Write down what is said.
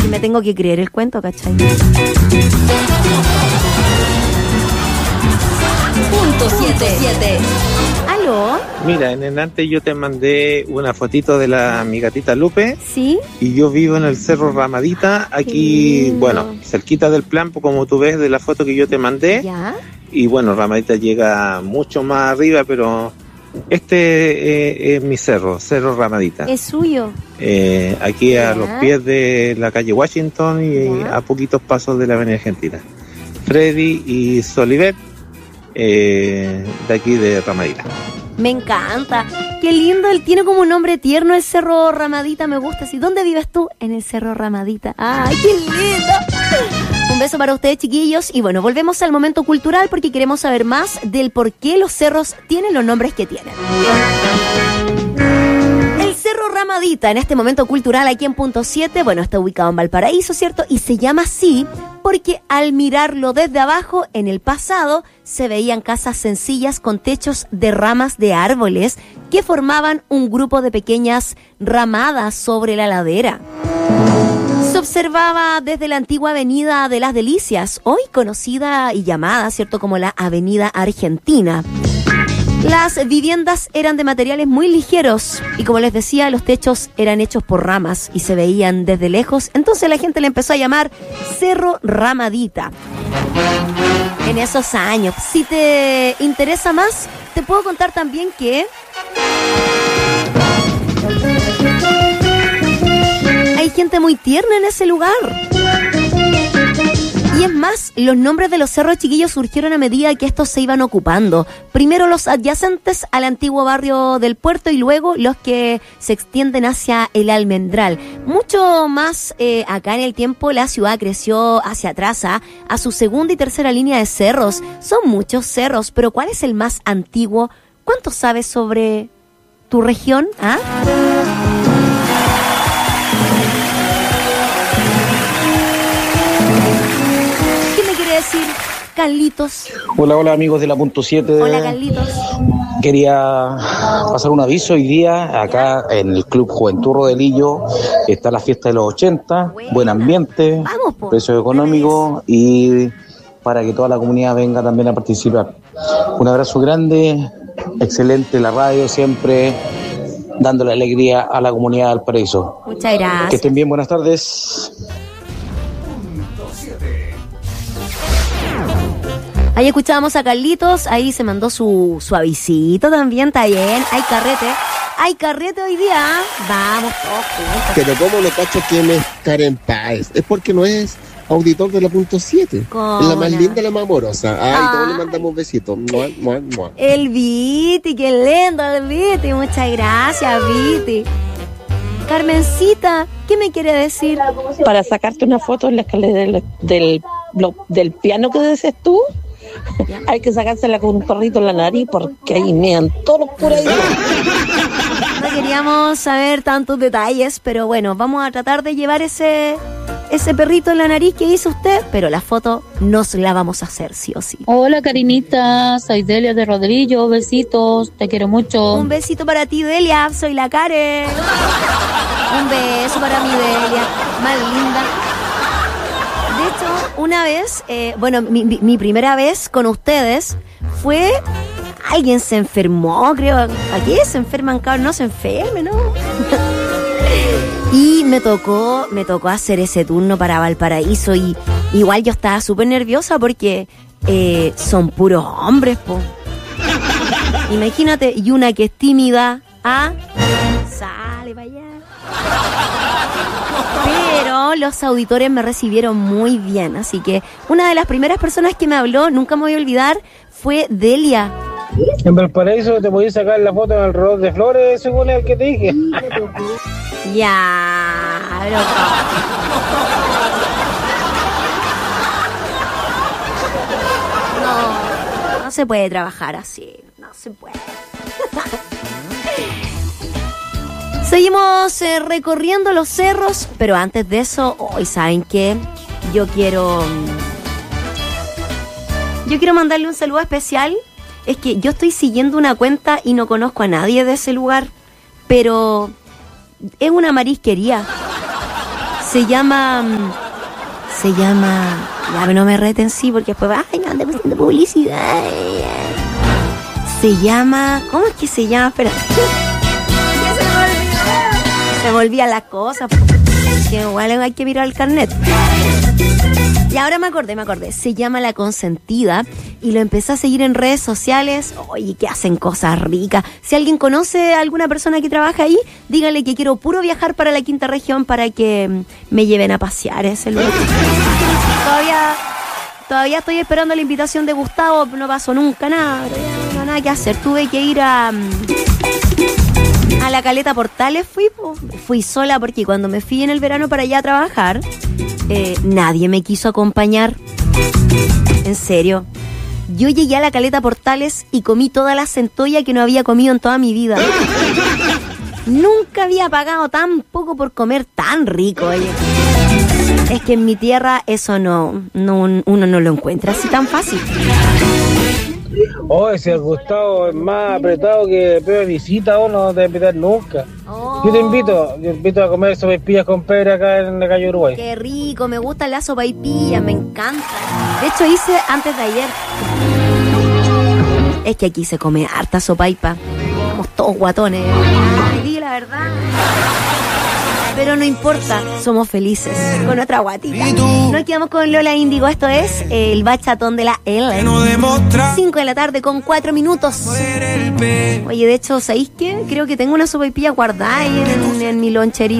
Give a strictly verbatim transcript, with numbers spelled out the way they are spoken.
me tengo que creer el cuento, ¿cachai? Punto siete. ¿Aló? Mira, en el antes yo te mandé una fotito de la mi gatita Lupe. ¿Sí? Y yo vivo en el Cerro Ramadita, aquí, bueno, cerquita del plan, como tú ves de la foto que yo te mandé. ¿Ya? Y bueno, Ramadita llega mucho más arriba, pero este eh, es mi cerro, Cerro Ramadita. ¿Es suyo? Eh, aquí ¿Ya? a los pies de la calle Washington y ¿Ya? a poquitos pasos de la Avenida Argentina. Freddy y Solivet, eh, de aquí de Ramadita. Me encanta. Qué lindo, él tiene como un nombre tierno, el Cerro Ramadita, me gusta. ¿Sí? ¿Dónde vives tú? En el Cerro Ramadita. ¡Ay, qué lindo! Un beso para ustedes, chiquillos. Y bueno, volvemos al momento cultural porque queremos saber más del por qué los cerros tienen los nombres que tienen. El Cerro Ramadita, en este momento cultural aquí en Punto siete, bueno, está ubicado en Valparaíso, ¿cierto? Y se llama así porque al mirarlo desde abajo, en el pasado, se veían casas sencillas con techos de ramas de árboles que formaban un grupo de pequeñas ramadas sobre la ladera. Se observaba desde la antigua Avenida de las Delicias, hoy conocida y llamada, ¿cierto?, como la Avenida Argentina. Las viviendas eran de materiales muy ligeros y, como les decía, los techos eran hechos por ramas y se veían desde lejos. Entonces la gente le empezó a llamar Cerro Ramadita. En esos años, si te interesa más, te puedo contar también que hay gente muy tierna en ese lugar. Y es más, los nombres de los cerros, chiquillos, surgieron a medida que estos se iban ocupando. Primero los adyacentes al antiguo barrio del puerto y luego los que se extienden hacia el Almendral. Mucho más eh, acá en el tiempo la ciudad creció hacia atrás, ¿ah? a su segunda y tercera línea de cerros. Son muchos cerros, pero ¿cuál es el más antiguo? ¿Cuánto sabes sobre tu región? ¿Ah? Decir, Carlitos. Hola, hola amigos de la Punto siete. Hola, Carlitos. Quería pasar un aviso hoy día, acá en el Club Juventud Rodelillo, está la fiesta de los ochenta, Buena. buen ambiente, Vamos, po. precios económicos y para que toda la comunidad venga también a participar. Un abrazo grande, excelente la radio, siempre dándole alegría a la comunidad de Valparaíso. Muchas gracias. Que estén bien, buenas tardes. Ahí escuchábamos a Carlitos, ahí se mandó su, su avisito también, está bien. Hay carrete, hay carrete hoy día. Vamos todos juntos. Pero como lo cacho que me es Karen Páez, es porque no es auditor de la Punto siete. ¿Cómo Es la más no? linda, la más amorosa. Ay, Ay. todos le mandamos besitos. Mua, mua, mua. El Viti, qué lindo el Viti. Muchas gracias, Viti. Carmencita, ¿qué me quiere decir? Para sacarte una foto en la escalera del, del, lo- del piano que dices tú, hay que sacársela con un perrito en la nariz porque ahí mean todos los por ahí. No queríamos saber tantos detalles, pero bueno, vamos a tratar de llevar ese, ese perrito en la nariz que hizo usted, pero la foto nos la vamos a hacer sí o sí. Hola Karinita, soy Delia de Rodrillo, besitos, te quiero mucho. Un besito para ti, Delia, soy la Karen. Un beso para mi Delia, más linda. De hecho, una vez, eh, bueno, mi, mi, mi primera vez con ustedes fue... Alguien se enfermó, creo. Aquí se enferman, cabrón, no se enferme, ¿no? Y me tocó, me tocó hacer ese turno para Valparaíso y igual yo estaba súper nerviosa porque eh, son puros hombres, po. Imagínate, y una que es tímida, ¿ah? Sale para allá. Pero los auditores me recibieron muy bien, así que una de las primeras personas que me habló, nunca me voy a olvidar, fue Delia. En Valparaíso te podías sacar la foto en el reloj de flores, según el que te dije. Ya, loco. No, no se puede trabajar así, no se puede. Seguimos eh, recorriendo los cerros, pero antes de eso, hoy saben que yo quiero, yo quiero mandarle un saludo especial. Es que yo estoy siguiendo una cuenta y no conozco a nadie de ese lugar, pero es una marisquería. Se llama... Se llama... Ya, no me reten, sí, porque después... Ay, no, ande haciendo publicidad. Se llama... ¿Cómo es que se llama? Espera. Se me olvidó. Se me olvidan las cosas. Que igual hay que mirar el carnet. Y ahora me acordé, me acordé. Se llama La Consentida y lo empecé a seguir en redes sociales. Oye, que hacen cosas ricas. Si alguien conoce a alguna persona que trabaja ahí, dígale que quiero puro viajar para la quinta región para que me lleven a pasear ese lugar. Todavía, todavía estoy esperando la invitación de Gustavo, no pasó nunca nada. No, nada que hacer. Tuve que ir a... A la Caleta Portales fui, fui sola porque cuando me fui en el verano para allá a trabajar, eh, nadie me quiso acompañar. En serio. Yo llegué a la Caleta Portales y comí toda la centolla que no había comido en toda mi vida. Nunca había pagado tan poco por comer tan rico, oye. Es que en mi tierra eso no, no uno no lo encuentra así tan fácil. Oye, si el Gustavo es más apretado que peor visita, o no te va a invitar nunca. Oh. Yo te invito, te invito a comer sopaipillas con pera acá en la calle Uruguay. Qué rico, me gustan las sopaipillas, me encanta. De hecho hice antes de ayer. Es que aquí se come harta sopaipa. Somos todos guatones. Ay, di la verdad. Pero no importa, somos felices con nuestra guatita. Nos quedamos con Lola Índigo. Esto es el bachatón de la L. cinco de la tarde con cuatro minutos. Oye, de hecho, ¿sabéis qué? Creo que tengo una sopaipilla guardada ahí en, en mi loncherita.